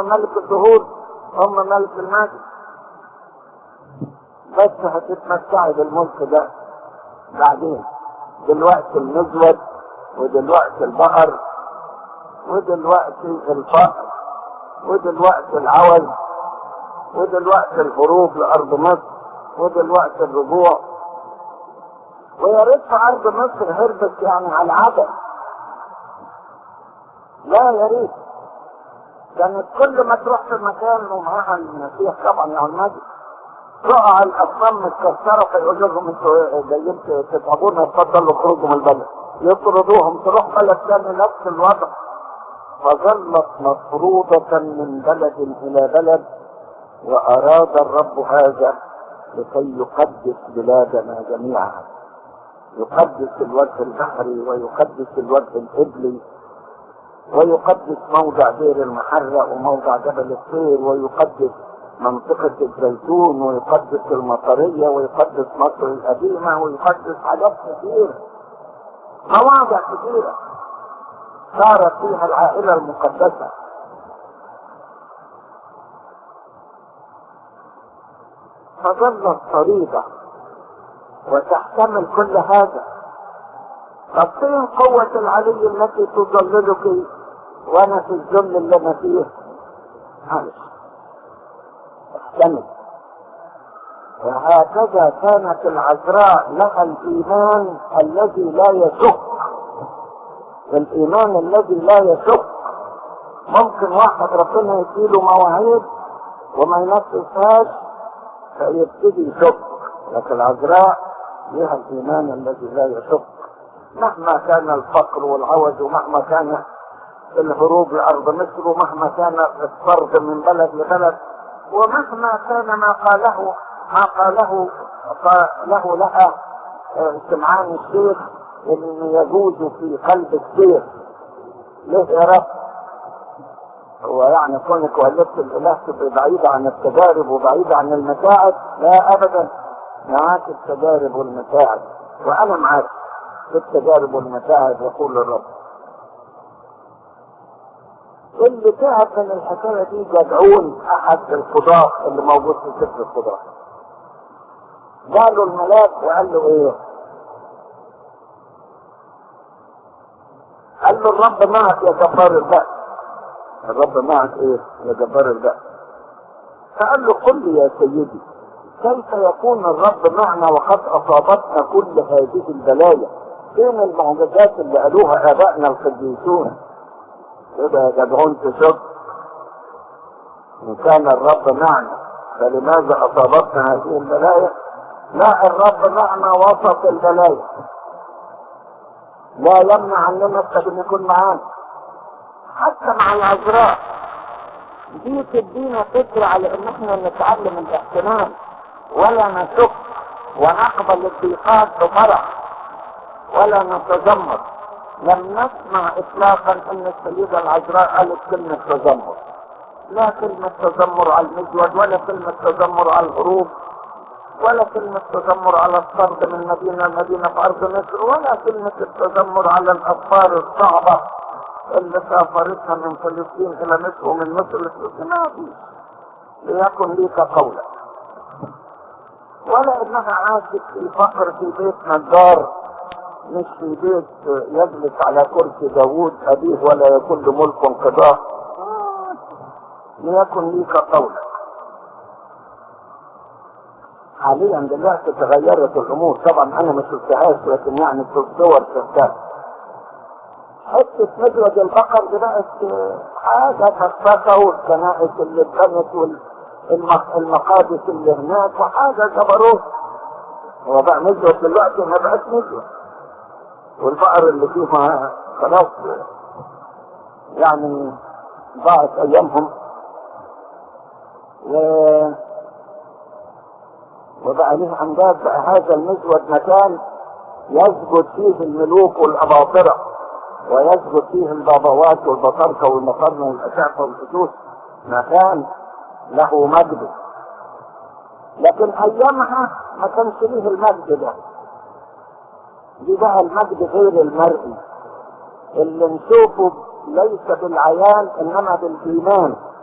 ملك الدهور، ملك المجد. بس هتتمتعي بالملك ده بعدين. دلوقتي المزود، ودلوقتي البقر، ودلوقتي الفقر، ودلوقتي العوز، ودلوقتي الهروب لأرض مصر، ودلوقتي الرجوع. ويا ريت في أرض مصر هربت يعني على العدم، لا يا ريت. كانت كل ما تروح في مكان ومعها المسيح طبعا يا المجد تقع الأصنام متكسرة، فيقول لهم انتوا جايين تتعبونا، اتفضلوا اخرجوا من البلد، يطردوهم، تروح بلد ثاني نفس الوضع. فظلت مطرودة من بلد إلى بلد، وأراد الرب هذا لكي يقدس بلادنا جميعا، يقدس الوجه البحري، ويقدس الوجه الإبلي، ويقدس موضع دير المحرق وموضع جبل الطير، ويقدس منطقة الزيتون، ويقدس المطرية، ويقدس مصر القديمة، ويقدس حاجات كثيرة، مواضع كثيرة صارت فيها العائلة المقدسة. فظلت طريقة وتحتمل كل هذا. طب فين قوة العلي التي تظللك وانا في الذل اللي انا فيه؟ معلش احتمل. وهكذا كانت العذراء لها الإيمان الذي لا يشك، الإيمان الذي لا يشك. ممكن واحد ربنا يديله مواعيد وما ينفذهاش فيبتدي يشك، لكن العذراء لها الإيمان الذي لا يشك. مهما كان الفقر والعوز، ومهما كان الهروب لأرض مصر، ومهما كان الطرد من بلد لبلد، ومهما كان ما قاله لها سمعان الشيخ إن يجوز في قلب السير. ليه يا رب؟ هو يعني كونك ولدت الإله تبقى بعيدة عن التجارب وبعيدة عن المتاعب؟ لا أبدا، معاك التجارب والمتاعب، وأنا معاك في التجارب والمتاعب، يقول الرب. اللي تعب من الحكاية دي جدعون أحد القضاة اللي موجود في سفر القضاة، قالوا الملاك وقال له ايه؟ قال له الرب معك يا جبار البأس. الرب معك ايه يا جبار البأس؟ فقال له قل لي يا سيدي كيف يكون الرب معنا وقد اصابتنا كل هذه البلايا؟ فين المعجزات اللي قالوها ابائنا القديسون؟ كده يا جدعون تشك، ان كان الرب معنا فلماذا اصابتنا هذه البلايا؟ لا، الرب معنا وسط البلايا، لا يمنع عننا ان يكون معانا. حتى مع العذراء دي تدينا فكرة على ان احنا نتعلم الاحتمال ولا نشك، ونقبل الضيقات بفرح ولا نتذمر. لم نسمع اطلاقا ان السيدة العذراء قالت كلمة تذمر، لا كلمة تذمر على المزود، ولا كلمة تذمر على الهروب، ولا كلمة تذمر على الطرد من مدينة لمدينة في أرض مصر، ولا كلمة التذمر على الأسفار الصعبة اللي سافرتها من فلسطين إلى مصر ومن مصر لفلسطين. ما فيش ليكن ليك قولا. ولا إنها عاشت في فقر في بيت نجار، مش في بيت يجلس على كرسي داوود أبيه ولا يكون له ملك قضاء. ليكن ليك قولا. حاليا دلوقتي تغيرت الامور، طبعا انا ما شفتهاش لكن يعني في الصور شفتها. حته مزود البقر دي بقت حاجه تفتكه، والكنائس اللي اتبنت والمقادس اللي هناك وحاجه جبروت. هو بقى مزود دلوقتي ما بقاش مزود، والبقر اللي فيها خلاص يعني ضاعت ايامهم. وبقى له أمجاد. بقى هذا المزود مكان يسجد فيه الملوك والأباطرة، ويسجد فيه البابوات والبطاركة والمقارنة والأشعة والفتوس، مكان له مجد. لكن أيامها ما كانش ليه المجد ده. دي بقى المجد غير المرئي اللي نشوفه ليس بالعيان إنما بالإيمان.